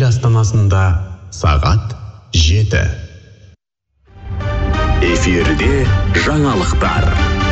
ел астанасында сағат 7. Эфирде жаңалықтар.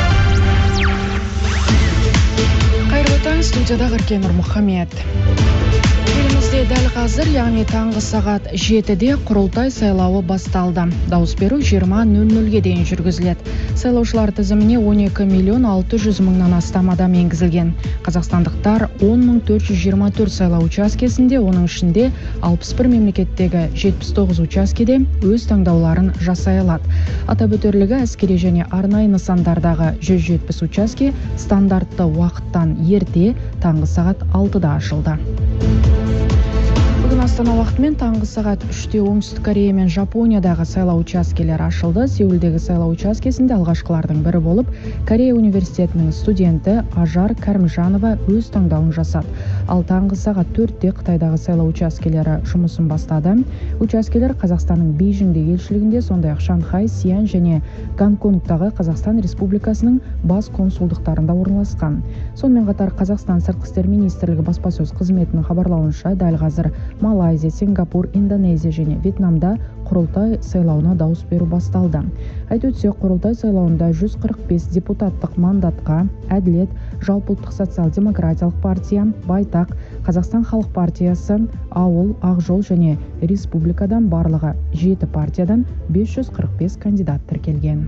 Қайырлы таң, студияда Ғыркенұр Мұхаммед. Елімізде дәл қазір, яғни таңғы сағат 7-де құрылтай сайлауы басталды. Дауыс беру 20:00-ге дейін жүргізіледі. Сайлаушылар тізіміне 12.600.000-нан астам адам енгізілген. Қазақстандықтар 10.424 сайлау учаскесінде, оның ішінде 61 мемлекеттегі 79 учаскеде өз таңдауларын жасай алады. Атап өтерлігі, әскери және арнайы нысандардағы 170 учаске стандартты уақыттан ерте таңғы сағат 6-да ашылды. Бүгін Астана уақытымен таңғы сағат 3-те Оңтүстік Корея мен Жапониядағы сайлау учаскелері ашылды. Сеулдегі сайлау учаскесінде алғашқылардың бірі болып, Корея университетінің студенті Ажар Кәрімжанова өз таңдауын жасады. Ал таңғы сағат 4-те Қытайдағы сайлау учаскелері жұмысын бастады. Учаскелер Қазақстанның Бейжіңдегі елшілігінде, сондай-ақ Шанхай, Сиан және Гонконгтағы Қазақстан Республикасының бас консулдықтарында орналасқан. Сонымен қатар Қазақстан Сыртқы істер министрлігі баспасөз қызметінің хабарлауынша, дәл қазір Малайзия, Сингапур, Индонезия және Вьетнамда құрылтай сайлауына дауыс беру басталды. Айта өтсек, құрылтай сайлауында 145 депутаттық мандатқа Әділет, Жалпыұлттық социал-демократиялық партия, Байтақ, Қазақстан халық партиясы, Ауыл, Ақжол және Республикадан барлығы 7 партиядан 545 кандидат тіркелген.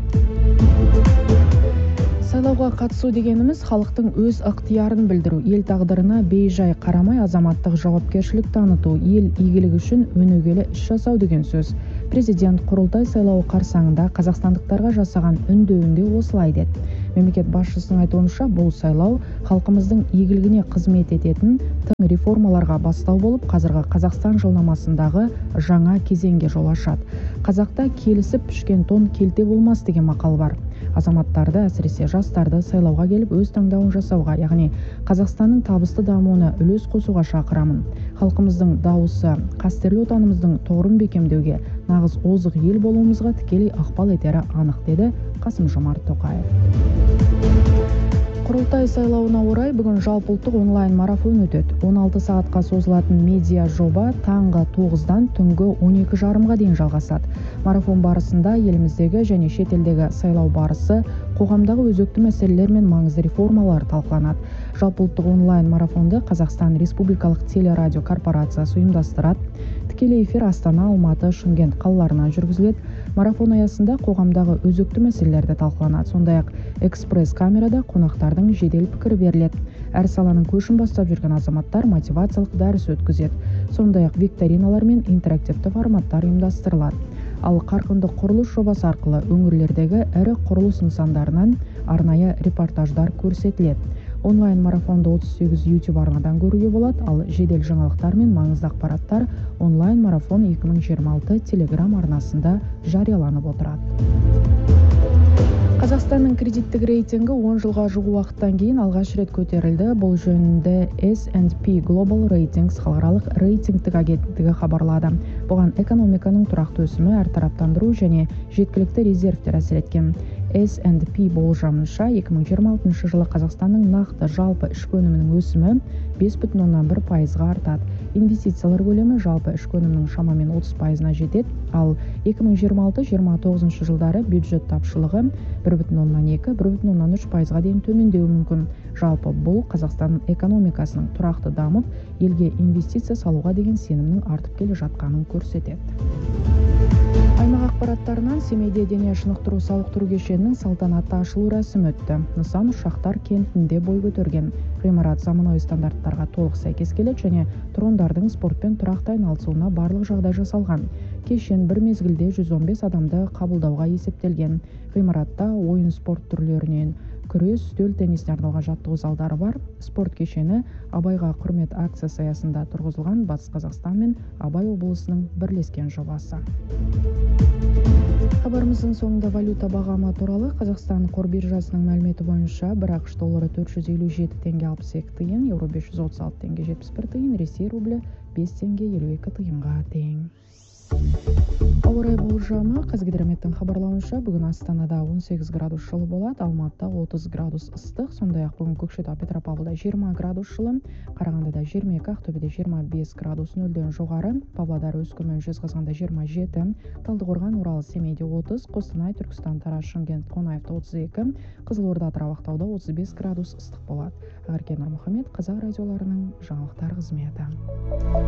Сайлауға қатысу дегеніміз халықтың өз ықтиярын білдіру, ел тағдырына бейжай қарамай азаматтық жауапкершілік таныту, ел игілігі үшін өнегелі іс жасау деген сөз. Президент құрылтай сайлауы қарсаңында қазақстандықтарға жасаған үндеуінде осылай деді. Мемлекет басшысының айтуынша, бұл сайлау халқымыздың игілігіне қызмет ететін тың реформаларға бастау болып, қазіргі Қазақстан жылнамасындағы жаңа кезеңге жол ашады. Қазақта келісіп пішкен тон келте болмас деген мақал бар. Азаматтарды, әсіресе жастарды сайлауға келіп өз таңдауын жасауға, яғни Қазақстанның табысты дамуына үлес қосуға шақырамын. Халқымыздың дауысы қастерлі отанымыздың тұғырын бекемдеуге, нағыз озық ел болуымызға тікелей ықпал етері анық, деді Қасым-Жомарт Тоқаев. Құрылтай сайлауына орай бүгін жалпыұлттық онлайн марафон өтеді. 16 сағатқа созылатын медиа жоба таңғы 9-дан түнгі 12:30-ға дейін жалғасады. Марафон барысында еліміздегі және шетелдегі сайлау барысы, қоғамдағы өзекті мәселелер мен маңызды реформалар талқыланады. Жалпыұлттық онлайн марафонды Қазақстан Республикалық телерадио корпорациясы ұйымдастырады. Тікелей эфир Астана, Алматы, Шымкент қалаларынан жүргізіледі. Марафон аясында қоғамдағы өзекті мәселелерді талқыланады. Сондай-ақ экспресс-камерада қонақтардың жедел пікір беріледі. Әр саланың көшін бастап жүрген азаматтар мотивациялық дәріс өткізеді. Сондай-ақ викториналар мен интерактивті форматтар ұйымдастырылады. Ал қарқынды құрылыс жобасы арқылы өңірлердегі ірі құрылыс нысандарынан арнайы репортаждар көрсетіледі. Онлайн марафонды 38 YouTube арнадан көруге болады, ал жедел жаңалықтар мен маңызды ақпараттар онлайн марафон 2026 Telegram арнасында жарияланып отырады. Қазақстанның кредиттік рейтингі 10 жылға жуық уақыттан кейін алғаш рет көтерілді. Бұл жөнінде S&P Global Ratings халықаралық рейтингтік агенттігі хабарлады. Бұған экономиканың тұрақты өсімі, әртараптандыру және жеткілікті резервтер әсер еткен. S&P болжамынша 2026 жылы Қазақстанның нақты жалпы ішкі өнімінің өсімі 5,1%-ға артады. Инвестициялар көлемі жалпы ішкі өнімнің шамамен 30%-на жетеді, ал 2026-29 жылдары бюджет тапшылығы 1,2-1,3%-ға дейін төмендеуі мүмкін. Жалпы бұл Қазақстанның экономикасының тұрақты дамып, елге инвестиция салуға деген сенімнің артып келе жатқанын көрсетеді. Аймақ ақпараттарынан Семейде дене шынықтыру сауықтыру кешенінің салтанатты ашылу рәсімі өтті. Нысан Ұшақтар кентінде бой көтерген. Ғимарат заманауи стандарттарға толық сәйкес келеді және тұрғындардың спортпен тұрақты айналысуына барлық жағдай жасалған. Кешен бір мезгілде 115 адамды қабылдауға есептелген. Ғимаратта ойын спорт түрлерінен күрес, үстел теннисіне арналған жаттығу залдары бар. Спорт кешені Абайға құрмет акциясы аясында тұрғызылған Батыс Қазақстан мен Абай облысының бірлескен жобасы. Хабарымыздың соңында валюта бағамы туралы. Қазақстан қор биржасының мәліметі бойынша бір ақш доллары 457 теңге 62 тиын, еуро 536 теңге 71 тиын, Ресей рублі 5 теңге 52 тиынға тең. Ауа райы болжамы қазгидрометтің хабарлауынша бүгін Астанада 18 градус жылы болады, Алматыда 30 градус ыстық, сондай-ақ бүгін Көкшетау, Петропавлда 20 градус жылы, Қарағандыда 22, Ақтөбеде 25 градус нөлден жоғары, Павлодар, Өскемен, Жезқазғанда 27, Талдықорған, Орал, Семейде 30, Қостанай, Түркістан, Тараз, Шымкент, Қонаевта 32, Қызылорда, Атырау, Ақтауда 35 градус ыстық болады. Ақерке Нұрмұхамед, Қазақ радиоларының жаңалықтар қызметі.